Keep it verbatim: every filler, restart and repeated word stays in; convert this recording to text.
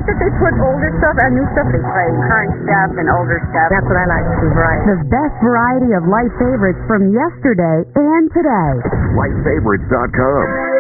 like that they put older stuff and new stuff. They play current stuff and older stuff. That's what I like to see, variety. The best variety of life favorites from yesterday and today. life favorites dot com.